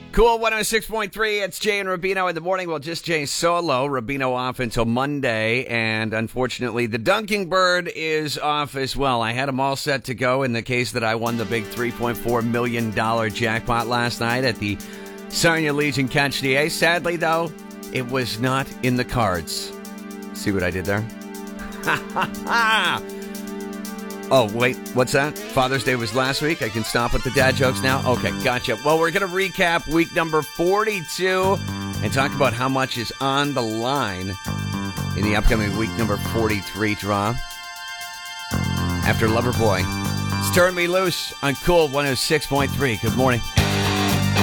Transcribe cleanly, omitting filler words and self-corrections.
Cool 106.3. It's Jay and Rubino in the morning. Well, just Jay solo. Rubino off until Monday. And unfortunately, the Dunking Bird is off as well. I had them all set to go in the case that I won the big $3.4 million jackpot last night at the Sarnia Legion Catch the Ace. Sadly, though, it was not in the cards. See what I did there? Ha ha ha! Oh, wait, what's that? Father's Day was last week? I can stop with the dad jokes now? Okay, gotcha. Well, we're going to recap week number 42 and talk about how much is on the line in the upcoming week number 43 draw. After Loverboy, it's Turn Me Loose on Cool 106.3. Good morning.